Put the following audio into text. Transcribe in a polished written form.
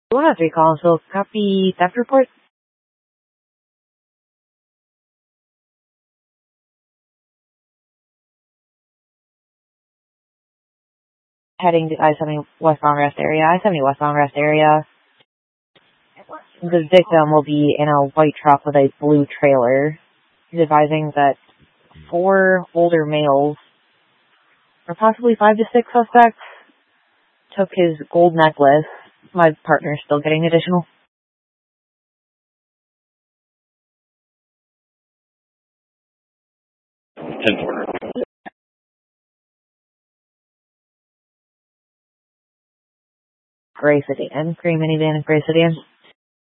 103 Collinsville, copy theft report. Heading to I-70 westbound rest area. I-70 westbound rest area. The victim will be in a white truck with a blue trailer. He's advising that 4 older males, or possibly 5 to 6 suspects, took his gold necklace. My partner's still getting additional. 10-4. Gray sedan. Gray minivan and gray sedan.